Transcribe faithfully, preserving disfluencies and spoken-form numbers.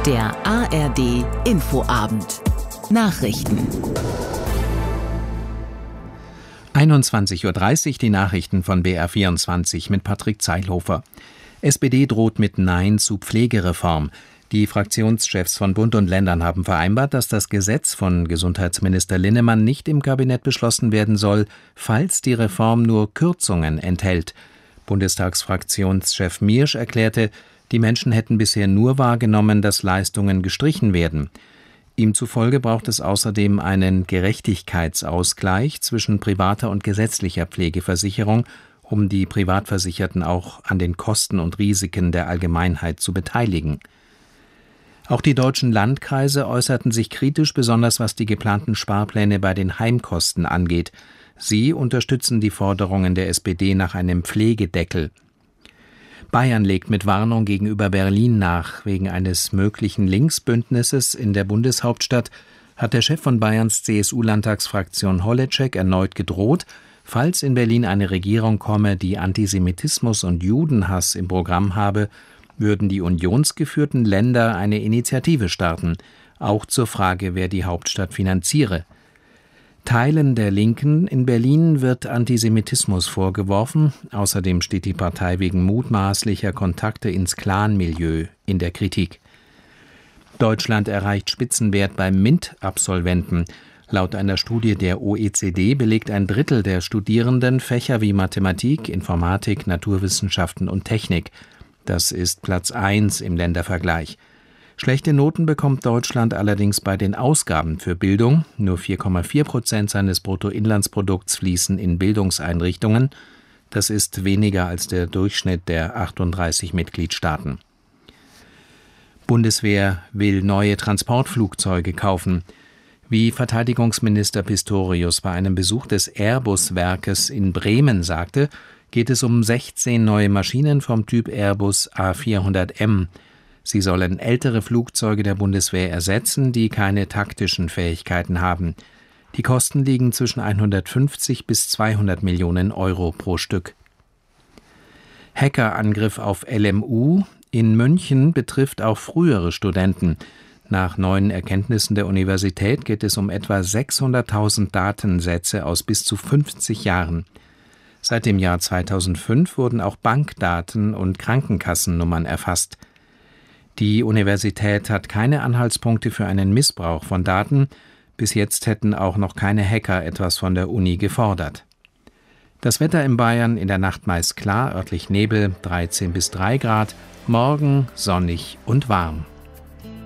Der A R D Infoabend. Nachrichten. einundzwanzig Uhr dreißig, die Nachrichten von B R vierundzwanzig mit Patrick Zeilhofer. S P D droht mit Nein zu Pflegereform. Die Fraktionschefs von Bund und Ländern haben vereinbart, dass das Gesetz von Gesundheitsminister Linnemann nicht im Kabinett beschlossen werden soll, falls die Reform nur Kürzungen enthält. Bundestagsfraktionschef Miersch erklärte, die Menschen hätten bisher nur wahrgenommen, dass Leistungen gestrichen werden. Ihm zufolge braucht es außerdem einen Gerechtigkeitsausgleich zwischen privater und gesetzlicher Pflegeversicherung, um die Privatversicherten auch an den Kosten und Risiken der Allgemeinheit zu beteiligen. Auch die deutschen Landkreise äußerten sich kritisch, besonders was die geplanten Sparpläne bei den Heimkosten angeht. Sie unterstützen die Forderungen der S P D nach einem Pflegedeckel. Bayern legt mit Warnung gegenüber Berlin nach. Wegen eines möglichen Linksbündnisses in der Bundeshauptstadt hat der Chef von Bayerns C S U-Landtagsfraktion Holleczek erneut gedroht, falls in Berlin eine Regierung komme, die Antisemitismus und Judenhass im Programm habe, würden die unionsgeführten Länder eine Initiative starten, auch zur Frage, wer die Hauptstadt finanziere. Teilen der Linken in Berlin wird Antisemitismus vorgeworfen. Außerdem steht die Partei wegen mutmaßlicher Kontakte ins Clan-Milieu in der Kritik. Deutschland erreicht Spitzenwert bei MINT-Absolventen. Laut einer Studie der O E C D belegt ein Drittel der Studierenden Fächer wie Mathematik, Informatik, Naturwissenschaften und Technik. Das ist Platz eins im Ländervergleich. Schlechte Noten bekommt Deutschland allerdings bei den Ausgaben für Bildung. Nur vier Komma vier Prozent seines Bruttoinlandsprodukts fließen in Bildungseinrichtungen. Das ist weniger als der Durchschnitt der achtunddreißig Mitgliedstaaten. Bundeswehr will neue Transportflugzeuge kaufen. Wie Verteidigungsminister Pistorius bei einem Besuch des Airbus-Werkes in Bremen sagte, geht es um sechzehn neue Maschinen vom Typ Airbus A vierhundert M. Sie sollen ältere Flugzeuge der Bundeswehr ersetzen, die keine taktischen Fähigkeiten haben. Die Kosten liegen zwischen hundertfünfzig bis zweihundert Millionen Euro pro Stück. Hackerangriff auf L M U in München betrifft auch frühere Studenten. Nach neuen Erkenntnissen der Universität geht es um etwa sechshunderttausend Datensätze aus bis zu fünfzig Jahren. Seit dem Jahr zweitausendfünf wurden auch Bankdaten und Krankenkassennummern erfasst. Die Universität hat keine Anhaltspunkte für einen Missbrauch von Daten. Bis jetzt hätten auch noch keine Hacker etwas von der Uni gefordert. Das Wetter in Bayern in der Nacht meist klar, örtlich Nebel, dreizehn bis drei Grad, morgen sonnig und warm.